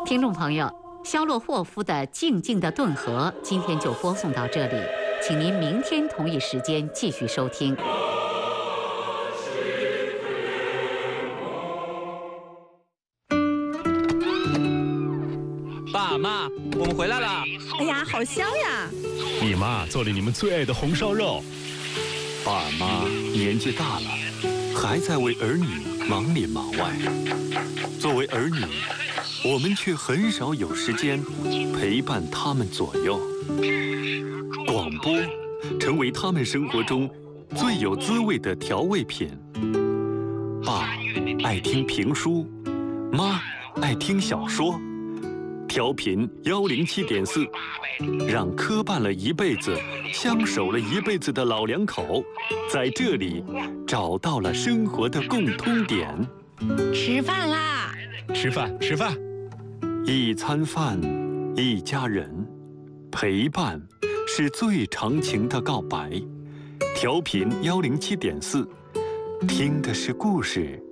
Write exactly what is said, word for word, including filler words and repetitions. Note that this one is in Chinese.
听众朋友，肖洛霍夫的《静静的顿河》今天就播送到这里，请您明天同一时间继续收听。 爸妈，我们回来了！ 哎呀，好香呀！ 你妈做了你们最爱的红烧肉。 爸妈年纪大了，还在为儿女忙里忙外。作为儿女，我们却很少有时间陪伴他们左右。广播成为他们生活中最有滋味的调味品。爸爱听评书，妈爱听小说。调频幺零七点四，让磕绊了一辈子、相守了一辈子的老两口，在这里找到了生活的共通点。 吃饭啦！ 吃饭，吃饭。 一餐饭，一家人，陪伴是最长情的告白。调频幺零七点四，听的是故事，